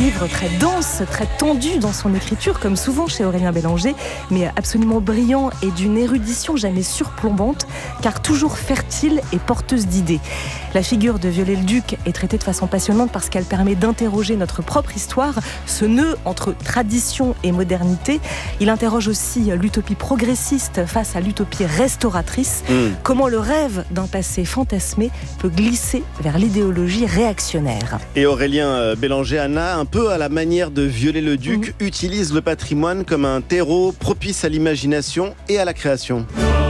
livre très dense, très tendu dans son écriture, comme souvent chez Aurélien Bélanger, mais absolument brillant et d'une érudition jamais surplombante, car toujours fertile et porteuse d'idées. La figure de Viollet-le-Duc est traitée de façon passionnante parce qu'elle permet d'interroger notre propre histoire, ce nœud entre tradition et modernité. Il interroge aussi l'utopie progressiste face à l'utopie restauratrice. Comment le rêve d'un passé fantasmé peut glisser vers l'idéologie réactionnaire. Et Aurélien Bélanger, Anna, un peu à la manière de Viollet-le-Duc, utilise le patrimoine comme un terreau propice à l'imagination et à la création.